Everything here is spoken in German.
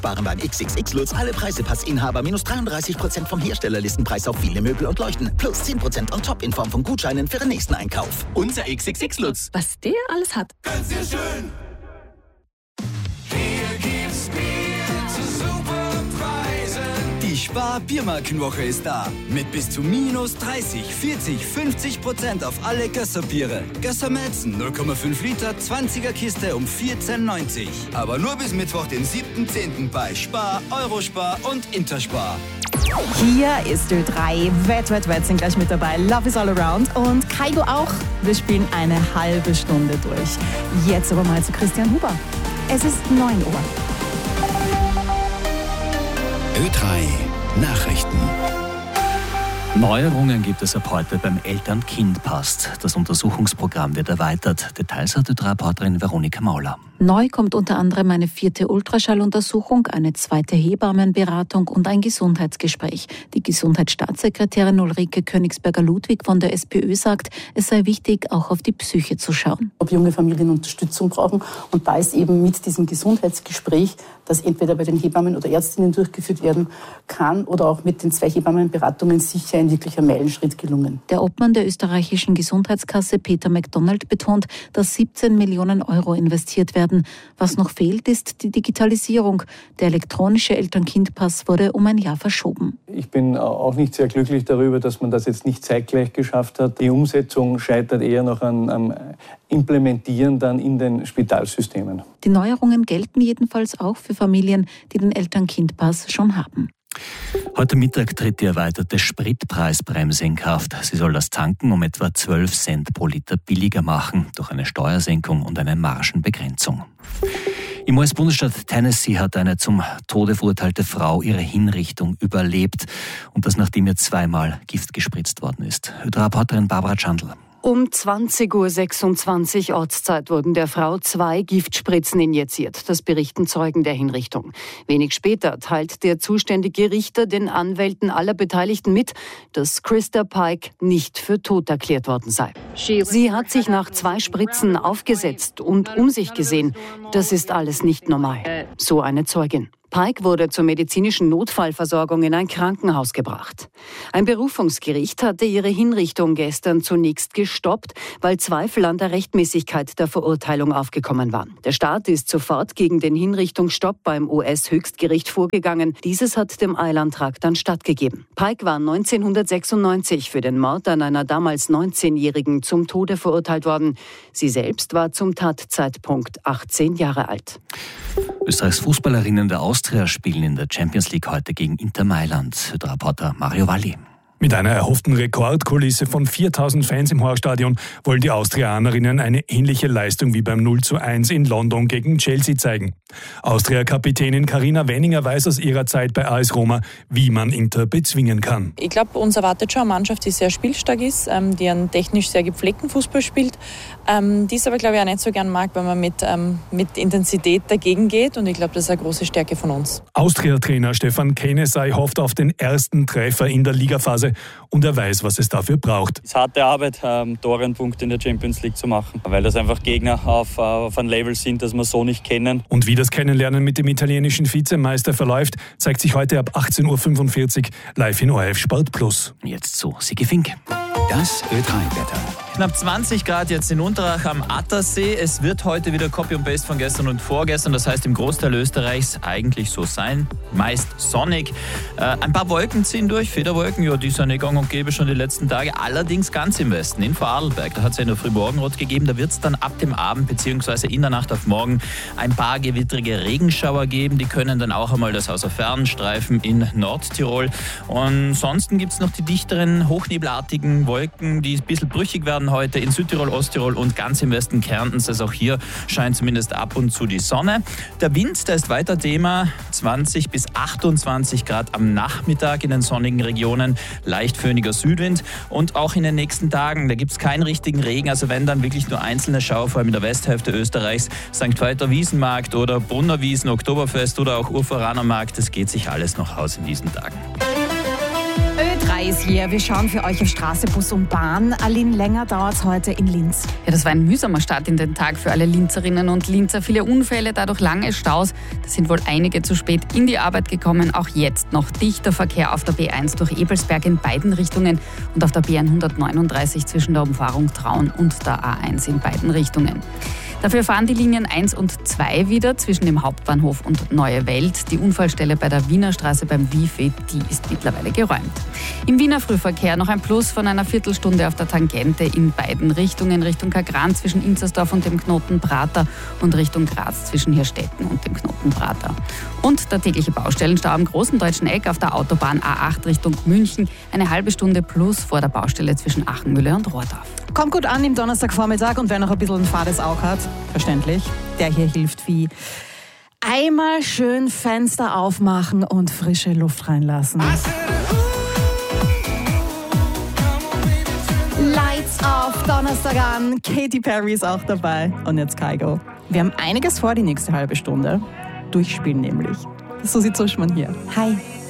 Waren beim XXX Lutz alle Preisepassinhaber minus 33% vom Herstellerlistenpreis auf viele Möbel und Leuchten. Plus 10% on top in Form von Gutscheinen für den nächsten Einkauf. Unser XXX Lutz. Was der alles hat. Ganz sehr schön. Hier gibt's Bier zu super Preisen. Die Spar-Biermarkenwoche ist da. Mit bis zu minus 30, 40, 50% auf alle Gösser-Biere. Gösser Malzen 0,5 Liter, 20er Kiste um 14,90. Aber nur bis Mittwoch, den 7.10. bei Spar, Eurospar und Interspar. Hier ist Ö3. Wett sind gleich mit dabei. Love is all around. Und Kaigo auch. Wir spielen eine halbe Stunde durch. Jetzt aber mal zu Christian Huber. Es ist 9 Uhr. Ö3 Nachrichten. Neuerungen gibt es ab heute beim Eltern-Kind-Pass. Das Untersuchungsprogramm wird erweitert. Details hat Ö3-Reporterin Veronika Mauler. Neu kommt unter anderem eine 4. Ultraschalluntersuchung, eine 2. Hebammenberatung und ein Gesundheitsgespräch. Die Gesundheitsstaatssekretärin Ulrike Königsberger-Ludwig von der SPÖ sagt, es sei wichtig, auch auf die Psyche zu schauen. Ob junge Familien Unterstützung brauchen. Und da ist eben mit diesem Gesundheitsgespräch, das entweder bei den Hebammen oder Ärztinnen durchgeführt werden kann oder auch mit den 2 Hebammenberatungen sicher ein wirklicher Meilenschritt gelungen. Der Obmann der österreichischen Gesundheitskasse Peter McDonald betont, dass 17 Millionen Euro investiert werden. Was noch fehlt, ist die Digitalisierung. Der elektronische Eltern-Kind-Pass wurde um ein Jahr verschoben. Ich bin auch nicht sehr glücklich darüber, dass man das jetzt nicht zeitgleich geschafft hat. Die Umsetzung scheitert eher noch am Implementieren dann in den Spitalsystemen. Die Neuerungen gelten jedenfalls auch für Familien, die den Eltern-Kind-Pass schon haben. Heute Mittag tritt die erweiterte Spritpreisbremse in Kraft. Sie soll das Tanken um etwa 12 Cent pro Liter billiger machen, durch eine Steuersenkung und eine Margenbegrenzung. Im US-Bundesstaat Tennessee hat eine zum Tode verurteilte Frau ihre Hinrichtung überlebt. Und das, nachdem ihr 2-mal Gift gespritzt worden ist. Reporterin Barbara Schandl. Um 20.26 Uhr Ortszeit wurden der Frau 2 Giftspritzen injiziert. Das berichten Zeugen der Hinrichtung. Wenig später teilt der zuständige Richter den Anwälten aller Beteiligten mit, dass Krista Pike nicht für tot erklärt worden sei. Sie hat sich nach 2 Spritzen aufgesetzt und um sich gesehen. Das ist alles nicht normal. So eine Zeugin. Pike wurde zur medizinischen Notfallversorgung in ein Krankenhaus gebracht. Ein Berufungsgericht hatte ihre Hinrichtung gestern zunächst gestoppt, weil Zweifel an der Rechtmäßigkeit der Verurteilung aufgekommen waren. Der Staat ist sofort gegen den Hinrichtungsstopp beim US-Höchstgericht vorgegangen. Dieses hat dem Eilantrag dann stattgegeben. Pike war 1996 für den Mord an einer damals 19-Jährigen zum Tode verurteilt worden. Sie selbst war zum Tatzeitpunkt 18 Jahre alt. Österreichs Fußballerinnen der Austria spielen in der Champions League heute gegen Inter Mailand. Der Reporter Mario Valli. Mit einer erhofften Rekordkulisse von 4.000 Fans im Horststadion wollen die Austrianerinnen eine ähnliche Leistung wie beim 0:1 in London gegen Chelsea zeigen. Austria-Kapitänin Carina Wenninger weiß aus ihrer Zeit bei AS Roma, wie man Inter bezwingen kann. Ich glaube, uns erwartet schon eine Mannschaft, die sehr spielstark ist, die einen technisch sehr gepflegten Fußball spielt, die es aber, glaube ich, auch nicht so gern mag, wenn man mit Intensität dagegen geht. Und ich glaube, das ist eine große Stärke von uns. Austria-Trainer Stefan Kenesay hofft auf den ersten Treffer in der Ligaphase und er weiß, was es dafür braucht. Es ist harte Arbeit, Tore und Punkte in der Champions League zu machen, weil das einfach Gegner auf einem Level sind, das wir so nicht kennen. Und wie das Kennenlernen mit dem italienischen Vizemeister verläuft, zeigt sich heute ab 18.45 Uhr live in ORF Sport Plus. Jetzt zu Sigi Fink. Das Ö3-Wetter. Knapp 20 Grad jetzt in Unterach am Attersee. Es wird heute wieder Copy und Paste von gestern und vorgestern. Das heißt im Großteil Österreichs eigentlich so sein. Meist sonnig. Ein paar Wolken ziehen durch. Federwolken, ja, die sind gang und gäbe schon die letzten Tage. Allerdings ganz im Westen, in Vorarlberg. Da hat es ja in der Frühmorgenrot gegeben. Da wird es dann ab dem Abend bzw. in der Nacht auf morgen ein paar gewittrige Regenschauer geben. Die können dann auch einmal das Haus auf Fern streifen in Nordtirol. Und ansonsten gibt es noch die dichteren, hochnebelartigen Wolken, die ein bisschen brüchig werden heute in Südtirol, Osttirol und ganz im Westen Kärntens. Also auch hier scheint zumindest ab und zu die Sonne. Der Wind, der ist weiter Thema. 20 bis 28 Grad am Nachmittag in den sonnigen Regionen. Leicht föhniger Südwind. Und auch in den nächsten Tagen, da gibt es keinen richtigen Regen. Also wenn dann wirklich nur einzelne Schauer, vor allem in der Westhälfte Österreichs, St. Walter Wiesenmarkt oder Brunner Wiesen, Oktoberfest oder auch Urferaner Markt. Das geht sich alles noch aus in diesen Tagen. Ö3 is here. Wir schauen für euch auf Straße, Bus und Bahn. Aline, länger dauert es heute in Linz. Ja, das war ein mühsamer Start in den Tag für alle Linzerinnen und Linzer. Viele Unfälle, dadurch lange Staus. Da sind wohl einige zu spät in die Arbeit gekommen. Auch jetzt noch dichter Verkehr auf der B1 durch Ebelsberg in beiden Richtungen und auf der B139 zwischen der Umfahrung Traun und der A1 in beiden Richtungen. Dafür fahren die Linien 1 und 2 wieder zwischen dem Hauptbahnhof und Neue Welt. Die Unfallstelle bei der Wiener Straße beim Wifi, die ist mittlerweile geräumt. Im Wiener Frühverkehr noch ein Plus von einer Viertelstunde auf der Tangente in beiden Richtungen. Richtung Kagran zwischen Inzersdorf und dem Knoten Prater und Richtung Graz zwischen Hirstetten und dem Knoten Prater. Und der tägliche Baustellenstau am Großen Deutschen Eck auf der Autobahn A8 Richtung München. Eine halbe Stunde plus vor der Baustelle zwischen Achenmühle und Rohrdorf. Kommt gut an im Donnerstagvormittag und wer noch ein bisschen ein fades Auge hat, verständlich, der hier hilft wie einmal schön Fenster aufmachen und frische Luft reinlassen. Lights auf Donnerstag an. Katy Perry ist auch dabei. Und jetzt Kygo. Wir haben einiges vor die nächste halbe Stunde. Durchspielen nämlich. Susi Zuschmann hier. Hi.